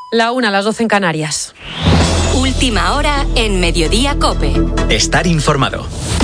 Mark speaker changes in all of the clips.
Speaker 1: 1:00, las 12 en Canarias.
Speaker 2: Última hora en Mediodía COPE.
Speaker 3: Estar informado.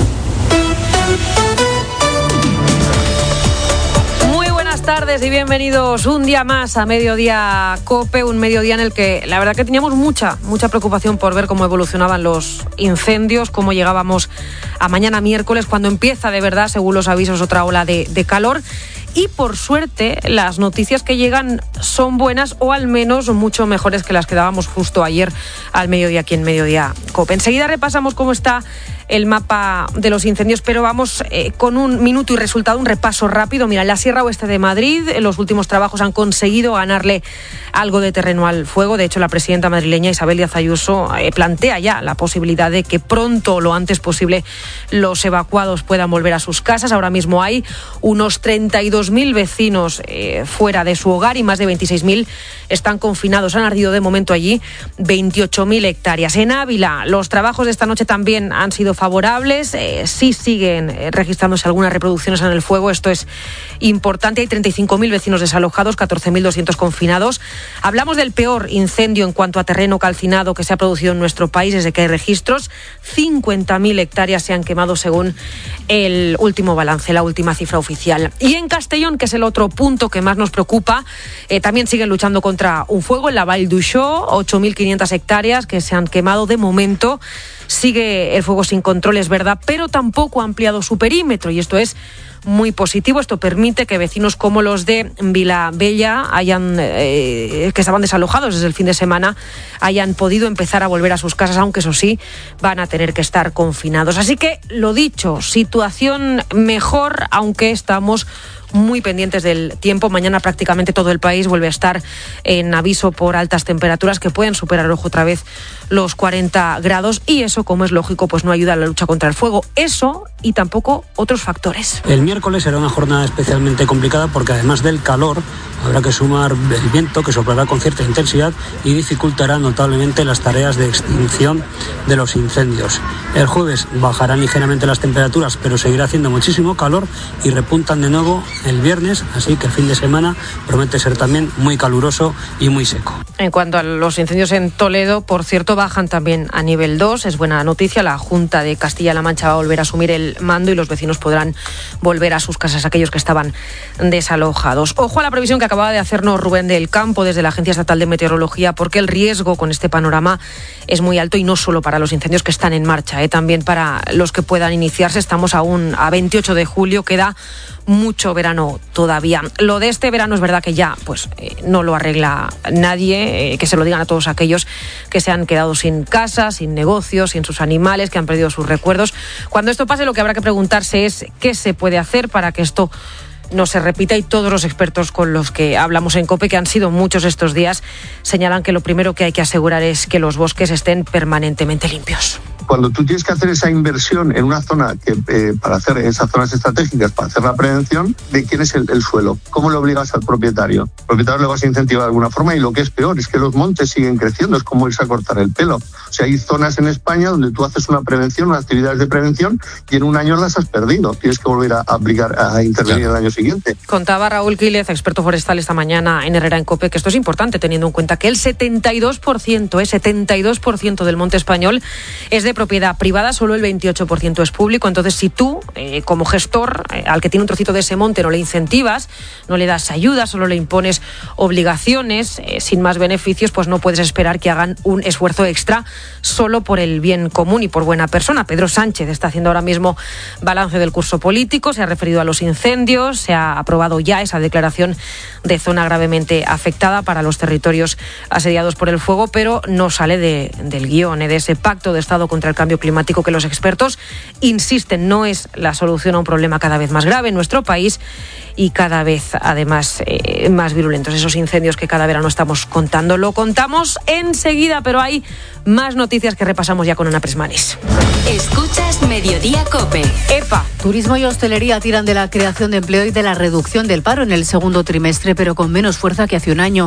Speaker 1: Muy buenas tardes y bienvenidos un día más a Mediodía COPE, un mediodía en el que la verdad que teníamos mucha preocupación por ver cómo evolucionaban los incendios, cómo llegábamos a mañana miércoles, cuando empieza de verdad, según los avisos, otra ola de calor. Y por suerte, las noticias que llegan son buenas, o al menos mucho mejores que las que dábamos justo ayer al mediodía aquí en Mediodía COPE. Enseguida repasamos cómo está el mapa de los incendios, pero vamos con un minuto y resultado, un repaso rápido. Mira, en la Sierra Oeste de Madrid, los últimos trabajos han conseguido ganarle algo de terreno al fuego. De hecho, la presidenta madrileña Isabel Díaz Ayuso plantea ya la posibilidad de que pronto, lo antes posible, los evacuados puedan volver a sus casas. Ahora mismo hay unos 32.000 vecinos fuera de su hogar y más de 26.000 están confinados. Han ardido de momento allí 28.000 hectáreas. En Ávila, los trabajos de esta noche también han sido favorables. Sí siguen registrándose algunas reproducciones en el fuego. Esto es importante. Hay 35.000 vecinos desalojados, 14.200 confinados. Hablamos del peor incendio en cuanto a terreno calcinado que se ha producido en nuestro país desde que hay registros. 50.000 hectáreas se han quemado según el último balance, la última cifra oficial. Y en Castellón, que es el otro punto que más nos preocupa, también siguen luchando contra un fuego en la Vall d'Uixó, 8.500 hectáreas que se han quemado de momento. Sigue el fuego sin control, es verdad, pero tampoco ha ampliado su perímetro y esto es muy positivo. Esto permite que vecinos como los de Vilabella, que estaban desalojados desde el fin de semana, hayan podido empezar a volver a sus casas, aunque eso sí, van a tener que estar confinados. Así que, lo dicho, situación mejor, aunque estamos muy pendientes del tiempo. Mañana prácticamente todo el país vuelve a estar en aviso por altas temperaturas que pueden superar otra vez los 40 grados y eso, como es lógico, pues no ayuda a la lucha contra el fuego. Eso y tampoco otros factores.
Speaker 4: El miércoles será una jornada especialmente complicada porque además del calor habrá que sumar el viento que soplará con cierta intensidad y dificultará notablemente las tareas de extinción de los incendios. El jueves bajarán ligeramente las temperaturas, pero seguirá haciendo muchísimo calor y repuntan de nuevo el viernes, así que el fin de semana promete ser también muy caluroso y muy seco.
Speaker 1: En cuanto a los incendios en Toledo, por cierto, bajan también a nivel 2. Es buena noticia. La Junta de Castilla-La Mancha va a volver a asumir el mando y los vecinos podrán volver a sus casas, aquellos que estaban desalojados. Ojo a la previsión que acababa de hacernos Rubén del Campo desde la Agencia Estatal de Meteorología, porque el riesgo con este panorama es muy alto y no solo para los incendios que están en marcha, también para los que puedan iniciarse. Estamos aún a 28 de julio, queda mucho verano todavía. Lo de este verano es verdad que ya no lo arregla nadie, que se lo digan a todos aquellos que se han quedado sin casa, sin negocios, sin sus animales, que han perdido sus recuerdos. Cuando esto pase, lo que habrá que preguntarse es qué se puede hacer para que esto no se repita, y todos los expertos con los que hablamos en COPE, que han sido muchos estos días, señalan que lo primero que hay que asegurar es que los bosques estén permanentemente limpios.
Speaker 5: Cuando tú tienes que hacer esa inversión en una zona para hacer esas zonas estratégicas, para hacer la prevención, ¿de quién es el suelo? ¿Cómo le obligas al propietario? Al propietario le vas a incentivar de alguna forma y lo que es peor es que los montes siguen creciendo, es como irse a cortar el pelo. O sea, hay zonas en España donde tú haces una prevención, unas actividades de prevención y en un año las has perdido. Tienes que volver a aplicar, a intervenir el año siguiente.
Speaker 1: Contaba Raúl Quílez, experto forestal, esta mañana en Herrera en COPE, que esto es importante teniendo en cuenta que el 72% del monte español es de propiedad privada, solo el 28% es público. Entonces, si tú, como gestor, al que tiene un trocito de ese monte, no le incentivas, no le das ayuda, solo le impones obligaciones sin más beneficios, pues no puedes esperar que hagan un esfuerzo extra solo por el bien común y por buena persona. Pedro Sánchez está haciendo ahora mismo balance del curso político, se ha referido a los incendios, se ha aprobado ya esa declaración de zona gravemente afectada para los territorios asediados por el fuego, pero no sale del guión, de ese pacto de Estado contra el cambio climático que los expertos insisten no es la solución a un problema cada vez más grave en nuestro país y cada vez además más virulentos. Esos incendios que cada verano estamos contando, lo contamos enseguida, pero hay más noticias que repasamos ya con Ana Prismanis.
Speaker 2: Escuchas Mediodía COPE.
Speaker 6: Turismo y hostelería tiran de la creación de empleo y
Speaker 3: de la reducción del paro en el segundo trimestre, pero con menos fuerza que hace un año.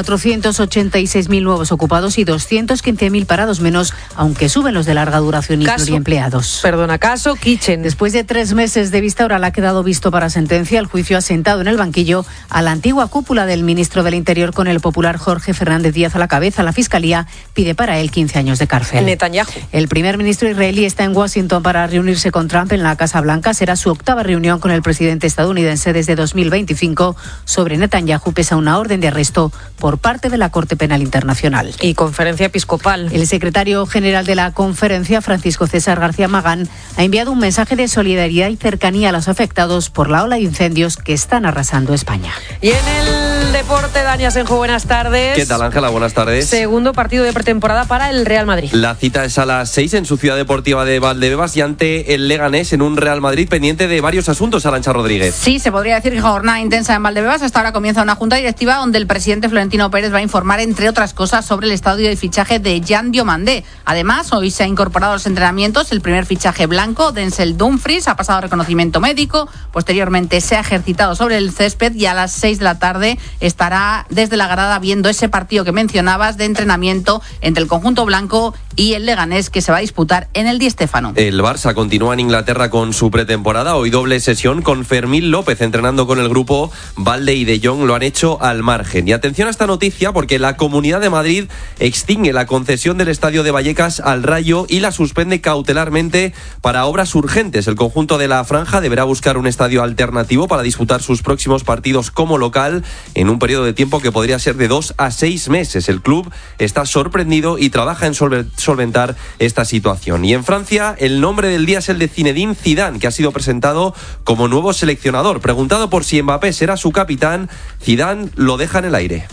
Speaker 3: 486.000 nuevos ocupados y 215.000 parados menos, aunque suben los de larga duración y pluriempleados.
Speaker 1: Perdona, caso Kitchen.
Speaker 3: Después de 3 meses de vista oral ha quedado visto para sentencia. El juicio ha sentado en el banquillo a la antigua cúpula del ministro del Interior con el popular Jorge Fernández Díaz a la cabeza. La Fiscalía pide para él 15 años de cárcel.
Speaker 1: Netanyahu.
Speaker 3: El primer ministro israelí está en Washington para reunirse con Trump en la Casa Blanca. Será su octava reunión con el presidente estadounidense desde 2025. Sobre Netanyahu pesa una orden de arresto por parte de la Corte Penal Internacional.
Speaker 1: Y conferencia episcopal.
Speaker 3: El secretario general de la conferencia, Francisco César García Magán, ha enviado un mensaje de solidaridad y cercanía a los afectados por la ola de incendios que están arrasando España.
Speaker 1: Y en el deporte, Dani Asenjo, buenas tardes.
Speaker 6: ¿Qué tal, Ángela? Buenas tardes.
Speaker 1: Segundo partido de pretemporada para el Real Madrid.
Speaker 6: La cita es a las 6 en su ciudad deportiva de Valdebebas y ante el Leganés en un Real Madrid pendiente de varios asuntos, Arantxa Rodríguez.
Speaker 7: Sí, se podría decir que jornada intensa en Valdebebas. Hasta ahora comienza una junta directiva donde el presidente Florentino Pérez va a informar, entre otras cosas, sobre el estado de fichaje de Jan Diomandé. Además, hoy se ha incorporado a los entrenamientos el primer fichaje blanco, Denzel Dumfries, ha pasado reconocimiento médico, posteriormente se ha ejercitado sobre el césped y a las 6 de la tarde estará desde la grada viendo ese partido que mencionabas de entrenamiento entre el conjunto blanco y el Leganés, que se va a disputar en el Di Stéfano.
Speaker 6: El Barça continúa en Inglaterra con su pretemporada. Hoy doble sesión con Fermín López entrenando con el grupo. Valde y De Jong lo han hecho al margen. Y atención a esta noticia porque la Comunidad de Madrid extingue la concesión del estadio de Vallecas al Rayo y la suspende cautelarmente para obras urgentes. El conjunto de la Franja deberá buscar un estadio alternativo para disputar sus próximos partidos como local en un periodo de tiempo que podría ser de 2 a 6 meses. El club está sorprendido y trabaja en solventar esta situación. Y en Francia, el nombre del día es el de Zinedine Zidane, que ha sido presentado como nuevo seleccionador. Preguntado por si Mbappé será su capitán, Zidane lo deja en el aire.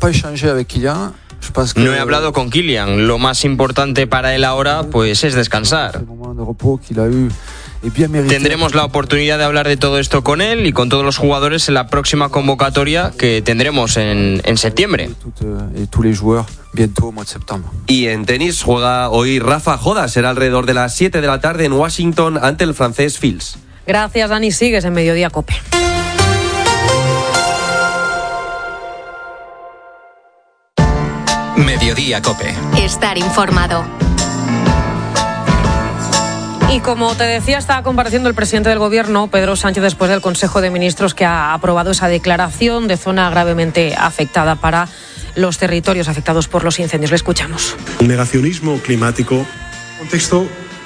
Speaker 8: No he hablado con Kylian. Lo más importante para él ahora pues es descansar. Tendremos la oportunidad de hablar de todo esto con él y con todos los jugadores en la próxima convocatoria que tendremos en septiembre.
Speaker 6: Y en tenis juega hoy Rafa Joda. Será alrededor de las 7 de la tarde en Washington ante el francés Fils.
Speaker 1: Gracias, Dani. Sigues en Mediodía Cope.
Speaker 2: Mediodía Cope. Estar informado.
Speaker 1: Y como te decía, está compareciendo el presidente del Gobierno, Pedro Sánchez, después del Consejo de Ministros que ha aprobado esa declaración de zona gravemente afectada para los territorios afectados por los incendios. Le escuchamos.
Speaker 9: Un negacionismo climático, contexto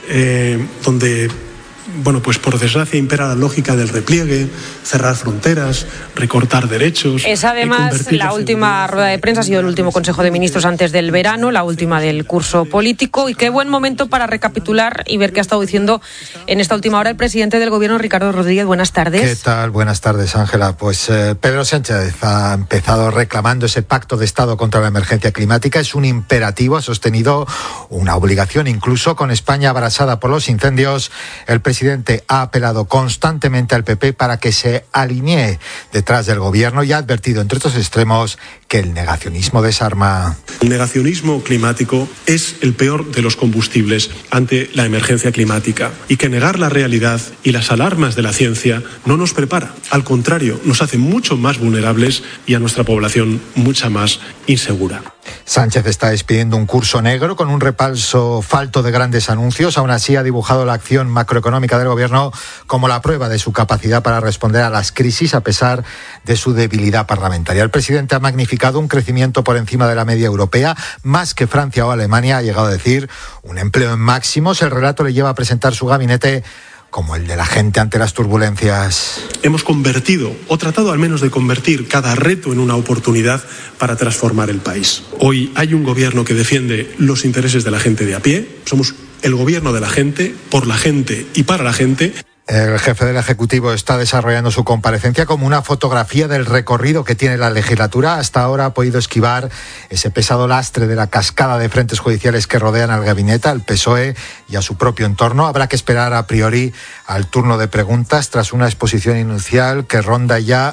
Speaker 9: donde, pues por desgracia impera la lógica del repliegue, cerrar fronteras, recortar derechos.
Speaker 1: Es además la última rueda de prensa, ha sido el último Consejo de Ministros antes del verano, la última del curso político, y qué buen momento para recapitular y ver qué ha estado diciendo en esta última hora el presidente del Gobierno, Ricardo Rodríguez. Buenas tardes.
Speaker 10: ¿Qué tal? Buenas tardes, Ángela. Pues Pedro Sánchez ha empezado reclamando ese pacto de Estado contra la emergencia climática. Es un imperativo, ha sostenido una obligación incluso con España abrasada por los incendios. El presidente ha apelado constantemente al PP para que se alinee detrás del Gobierno y ha advertido, entre otros extremos, que el negacionismo desarma.
Speaker 9: El negacionismo climático es el peor de los combustibles ante la emergencia climática y que negar la realidad y las alarmas de la ciencia no nos prepara. Al contrario, nos hace mucho más vulnerables y a nuestra población mucha más insegura.
Speaker 10: Sánchez está despidiendo un curso negro con un repaso falto de grandes anuncios. Aún así ha dibujado la acción macroeconómica del Gobierno como la prueba de su capacidad para responder a las crisis a pesar de su debilidad parlamentaria. El presidente ha magnificado un crecimiento por encima de la media europea, más que Francia o Alemania, ha llegado a decir un empleo en máximos. El relato le lleva a presentar su gabinete como el de la gente ante las turbulencias.
Speaker 9: Hemos convertido, o tratado al menos de convertir, cada reto en una oportunidad para transformar el país. Hoy hay un gobierno que defiende los intereses de la gente de a pie. Somos el gobierno de la gente, por la gente y para la gente.
Speaker 10: El jefe del Ejecutivo está desarrollando su comparecencia como una fotografía del recorrido que tiene la legislatura. Hasta ahora ha podido esquivar ese pesado lastre de la cascada de frentes judiciales que rodean al gabinete, al PSOE y a su propio entorno. Habrá que esperar a priori al turno de preguntas tras una exposición inicial que ronda ya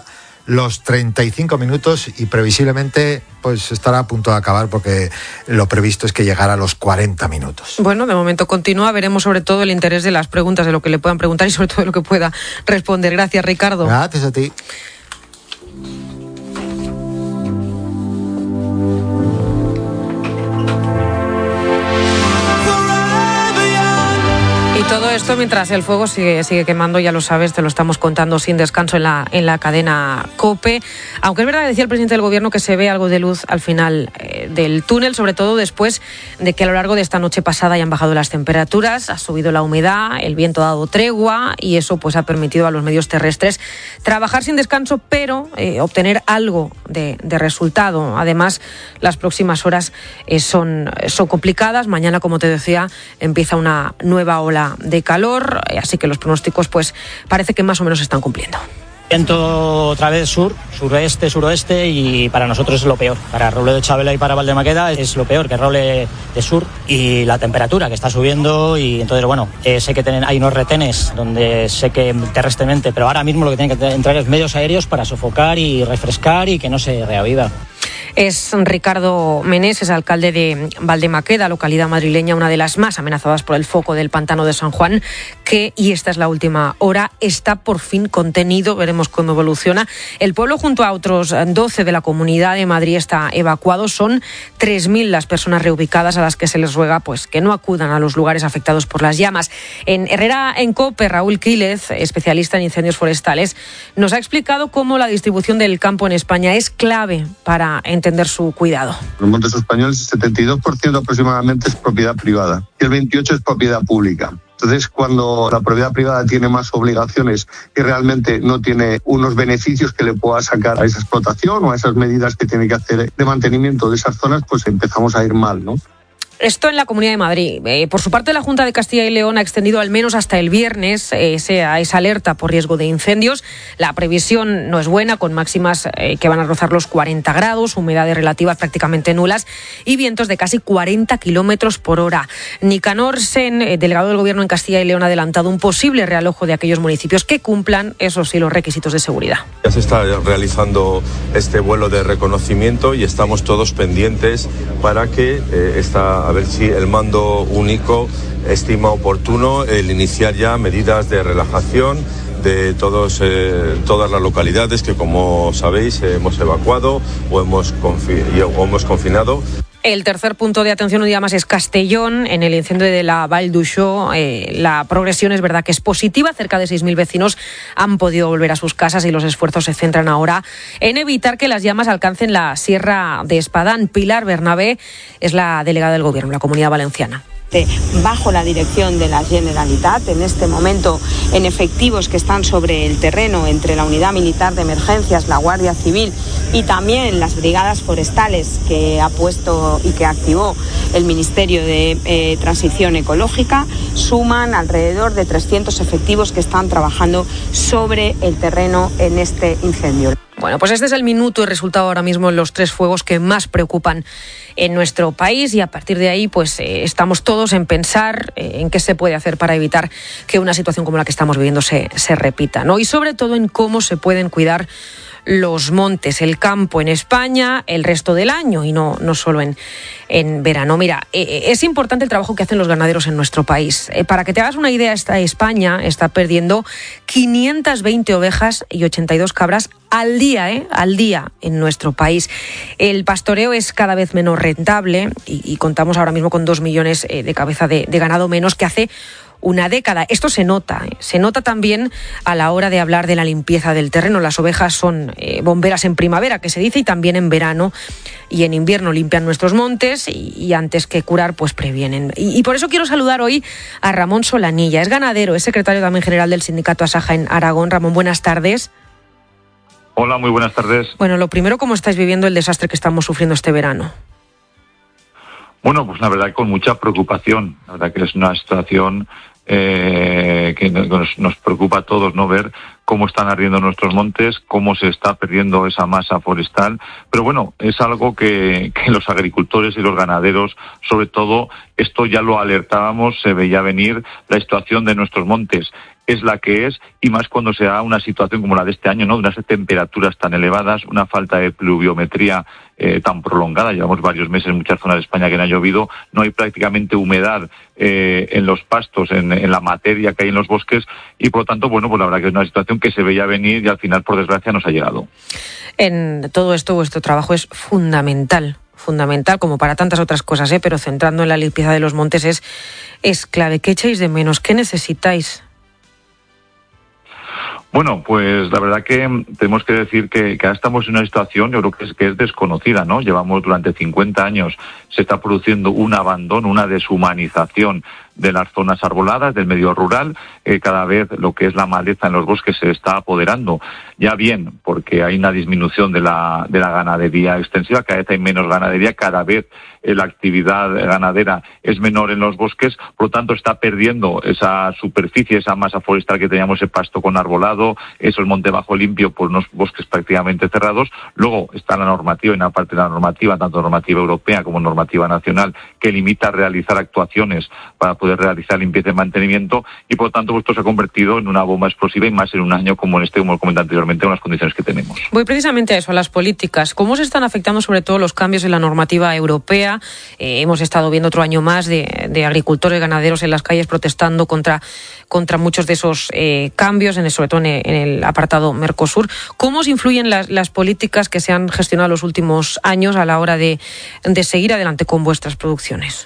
Speaker 10: los 35 minutos y previsiblemente pues estará a punto de acabar porque lo previsto es que llegara a los 40 minutos.
Speaker 1: Bueno, de momento continúa, veremos sobre todo el interés de las preguntas, de lo que le puedan preguntar y sobre todo de lo que pueda responder. Gracias, Ricardo.
Speaker 10: Gracias a ti.
Speaker 1: Y todo esto mientras el fuego sigue quemando, ya lo sabes, te lo estamos contando sin descanso en la cadena COPE. Aunque es verdad, decía el presidente del gobierno, que se ve algo de luz al final del túnel, sobre todo después de que a lo largo de esta noche pasada hayan bajado las temperaturas, ha subido la humedad, el viento ha dado tregua y eso pues ha permitido a los medios terrestres trabajar sin descanso, pero obtener algo de resultado. Además, las próximas horas son complicadas. Mañana, como te decía, empieza una nueva ola de calor, así que los pronósticos pues parece que más o menos se están cumpliendo.
Speaker 11: Viento otra vez suroeste y para nosotros es lo peor. Para Robledo de Chabela y para Valdemaqueda es lo peor, que Roble de sur, y la temperatura que está subiendo y entonces bueno, sé que hay unos retenes donde sé que terrestremente, pero ahora mismo lo que tienen que entrar es medios aéreos para sofocar y refrescar y que no se reaviva.
Speaker 1: Es Ricardo Meneses, alcalde de Valdemaqueda, localidad madrileña, una de las más amenazadas por el foco del pantano de San Juan, que, y esta es la última hora, está por fin contenido. Veremos cómo evoluciona. El pueblo, junto a otros 12 de la Comunidad de Madrid, está evacuado. Son 3.000 las personas reubicadas a las que se les ruega pues que no acudan a los lugares afectados por las llamas. En Herrera en COPE, Raúl Quílez, especialista en incendios forestales, nos ha explicado cómo la distribución del campo en España es clave para entender su cuidado.
Speaker 5: Los montes españoles, el 72% aproximadamente es propiedad privada y el 28% es propiedad pública. Entonces, cuando la propiedad privada tiene más obligaciones y realmente no tiene unos beneficios que le pueda sacar a esa explotación o a esas medidas que tiene que hacer de mantenimiento de esas zonas, pues empezamos a ir mal, ¿no?
Speaker 1: Esto en la Comunidad de Madrid. Por su parte, la Junta de Castilla y León ha extendido al menos hasta el viernes esa alerta por riesgo de incendios. La previsión no es buena, con máximas que van a rozar los 40 grados, humedades relativas prácticamente nulas y vientos de casi 40 kilómetros por hora. Nicanor Sen, delegado del Gobierno en Castilla y León, ha adelantado un posible realojo de aquellos municipios que cumplan, eso sí, los requisitos de seguridad.
Speaker 12: Ya se está realizando este vuelo de reconocimiento y estamos todos pendientes para que a ver si el mando único estima oportuno el iniciar ya medidas de relajación de todas las localidades que, como sabéis, hemos evacuado o hemos confinado.
Speaker 1: El tercer punto de atención un día más es Castellón. En el incendio de la Vall d'Uixó, la progresión es verdad que es positiva. Cerca de 6.000 vecinos han podido volver a sus casas y los esfuerzos se centran ahora en evitar que las llamas alcancen la Sierra de Espadán. Pilar Bernabé es la delegada del Gobierno en la Comunidad Valenciana.
Speaker 13: Bajo la dirección de la Generalitat, en este momento en efectivos que están sobre el terreno entre la Unidad Militar de Emergencias, la Guardia Civil y también las brigadas forestales que ha puesto y que activó el Ministerio de Transición Ecológica, suman alrededor de 300 efectivos que están trabajando sobre el terreno en este incendio.
Speaker 1: Bueno, pues este es el minuto y resultado ahora mismo en los 3 fuegos que más preocupan en nuestro país y a partir de ahí pues estamos todos en pensar en qué se puede hacer para evitar que una situación como la que estamos viviendo se repita, ¿no? Y sobre todo en cómo se pueden cuidar los montes, el campo en España el resto del año y no solo en verano. Mira, es importante el trabajo que hacen los ganaderos en nuestro país. Para que te hagas una idea, España está perdiendo 520 ovejas y 82 cabras al día en nuestro país. El pastoreo es cada vez menos rentable y contamos ahora mismo con 2 millones de cabeza de ganado menos que hace una década. Esto se nota también a la hora de hablar de la limpieza del terreno. Las ovejas son bomberas en primavera, que se dice, y también en verano y en invierno limpian nuestros montes y antes que curar, pues previenen. Y por eso quiero saludar hoy a Ramón Solanilla. Es ganadero, es secretario también general del sindicato Asaja en Aragón. Ramón, buenas tardes.
Speaker 14: Hola, muy buenas tardes.
Speaker 1: Bueno, lo primero, ¿cómo estáis viviendo el desastre que estamos sufriendo este verano?
Speaker 14: Bueno, pues la verdad con mucha preocupación. La verdad que es una situación que nos preocupa a todos, ¿no? Ver cómo están ardiendo nuestros montes, cómo se está perdiendo esa masa forestal. Pero bueno, es algo que los agricultores y los ganaderos, sobre todo, esto ya lo alertábamos, se veía venir la situación de nuestros montes. es la que es, y más cuando se da una situación como la de este año, ¿no? De unas temperaturas tan elevadas, una falta de pluviometría tan prolongada. Llevamos varios meses en muchas zonas de España que no ha llovido, no hay prácticamente humedad en los pastos, en la materia que hay en los bosques, y por lo tanto, bueno, pues la verdad que es una situación que se veía venir y al final, por desgracia, nos ha llegado.
Speaker 1: En todo esto, vuestro trabajo es fundamental como para tantas otras cosas, pero centrando en la limpieza de los montes es clave. ¿Qué echáis de menos? ¿Qué necesitáis?
Speaker 14: Bueno, pues la verdad que tenemos que decir que ahora estamos en una situación, yo creo que es desconocida, ¿no? Llevamos durante 50 años, se está produciendo un abandono, una deshumanización de las zonas arboladas, del medio rural. Cada vez lo que es la maleza en los bosques se está apoderando, ya bien porque hay una disminución de la ganadería extensiva, cada vez hay menos ganadería, cada vez la actividad ganadera es menor en los bosques, por lo tanto está perdiendo esa superficie, esa masa forestal que teníamos, ese pasto con arbolado, eso el monte bajo limpio por unos bosques prácticamente cerrados. Luego está la normativa, y una parte de la normativa, tanto normativa europea como normativa nacional, que limita a realizar actuaciones para poder realizar limpieza y mantenimiento, y por lo tanto esto se ha convertido en una bomba explosiva, y más en un año como este, como comenté anteriormente, con las condiciones que tenemos.
Speaker 1: Voy precisamente a eso, a las políticas. ¿Cómo se están afectando sobre todo los cambios en la normativa europea? Hemos estado viendo otro año más de agricultores, ganaderos en las calles protestando contra muchos de esos cambios, sobre todo en el apartado Mercosur. ¿Cómo os influyen las políticas que se han gestionado los últimos años a la hora de seguir adelante con vuestras producciones?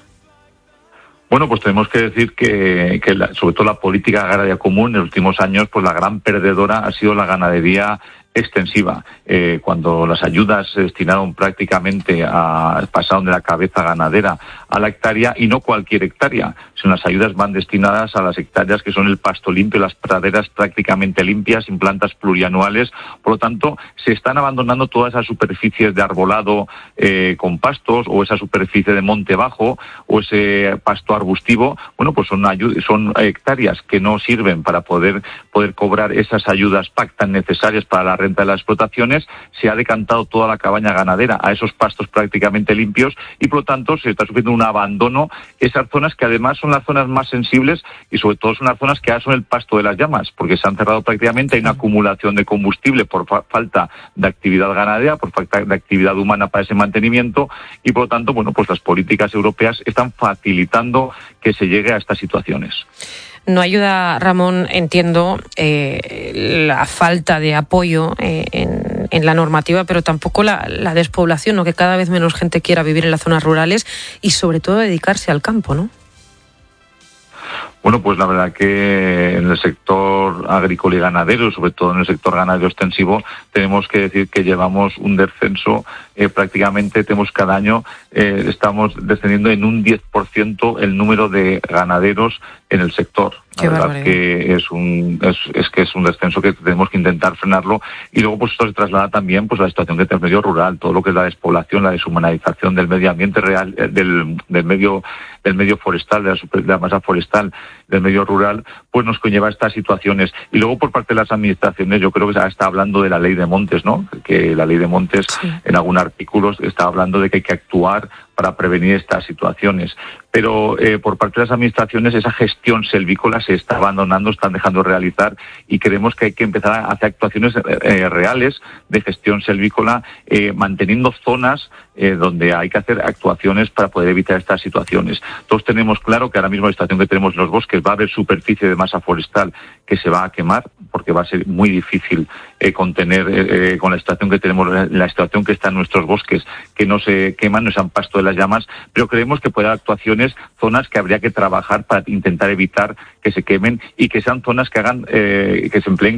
Speaker 14: Bueno, pues tenemos que decir que sobre todo la política agraria común en los últimos años, pues la gran perdedora ha sido la ganadería extensiva. Cuando las ayudas se destinaron prácticamente pasaron de la cabeza ganadera a la hectárea, y no cualquier hectárea, sino las ayudas van destinadas a las hectáreas que son el pasto limpio, las praderas prácticamente limpias, sin plantas plurianuales. Por lo tanto, se están abandonando todas esas superficies de arbolado con pastos, o esa superficie de monte bajo, o ese pasto arbustivo. Bueno, pues son hectáreas que no sirven para poder cobrar esas ayudas PAC tan necesarias para la renta de las explotaciones. Se ha decantado toda la cabaña ganadera a esos pastos prácticamente limpios, y por lo tanto se está sufriendo un abandono. Esas zonas que además son las zonas más sensibles, y sobre todo son las zonas que ahora son el pasto de las llamas, porque se han cerrado prácticamente. Hay una acumulación de combustible por falta de actividad ganadera, por falta de actividad humana para ese mantenimiento, y por lo tanto, bueno, pues las políticas europeas están facilitando que se llegue a estas situaciones.
Speaker 1: No ayuda, Ramón, entiendo, la falta de apoyo en la normativa, pero tampoco la despoblación, ¿no? Que cada vez menos gente quiera vivir en las zonas rurales y sobre todo dedicarse al campo, ¿no?
Speaker 14: Bueno, pues la verdad que en el sector agrícola y ganadero, sobre todo en el sector ganadero extensivo, tenemos que decir que llevamos un descenso, prácticamente tenemos cada año, estamos descendiendo en un 10% el número de ganaderos en el sector. La verdad que es un descenso que tenemos que intentar frenarlo, y luego pues esto se traslada también pues a la situación que tiene el medio rural, todo lo que es la despoblación, la deshumanización del medio ambiente real, del medio forestal, de la masa forestal, del medio rural, pues nos conlleva estas situaciones. Y luego por parte de las administraciones, yo creo que se está hablando de la ley de montes, ¿no? Que la ley de montes, sí, en algún artículo está hablando de que hay que actuar para prevenir estas situaciones. Pero por parte de las administraciones esa gestión selvícola se está abandonando, están dejando de realizar, y creemos que hay que empezar a hacer actuaciones reales de gestión selvícola, manteniendo zonas donde hay que hacer actuaciones para poder evitar estas situaciones. Todos tenemos claro que ahora mismo la situación que tenemos en los bosques, va a haber superficie de masa forestal que se va a quemar, porque va a ser muy difícil contener con la situación que tenemos, la situación que está en nuestros bosques, que no se queman, no sean pasto de las llamas, pero creemos que puede haber actuaciones, zonas que habría que trabajar para intentar evitar que se quemen, y que sean zonas que hagan que se empleen